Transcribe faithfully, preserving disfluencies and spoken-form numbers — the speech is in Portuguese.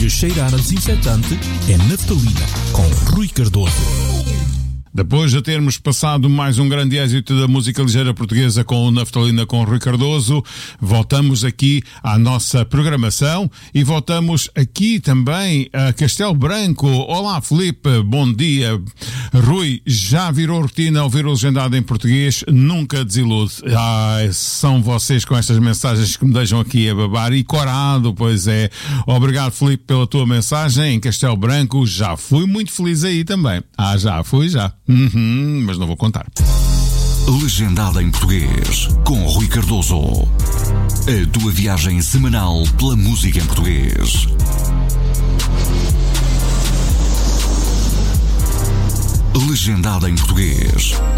Se cheirar a desinfetante, é naftalina, com Rui Cardoso. Depois de termos passado mais um grande êxito da música ligeira portuguesa com o Naftalina com o Rui Cardoso, voltamos aqui à nossa programação e voltamos aqui também a Castelo Branco. Olá, Filipe, bom dia. Rui, já virou rotina ouvir o legendado em português? Nunca desilude. Ai, são vocês com estas mensagens que me deixam aqui a babar e corado, pois é. Obrigado, Filipe, pela tua mensagem. Em Castelo Branco já fui muito feliz aí também. Ah, já fui, já. Uhum, mas não vou contar. Legendada em português com Rui Cardoso. A tua viagem semanal pela música em português. Legendada em português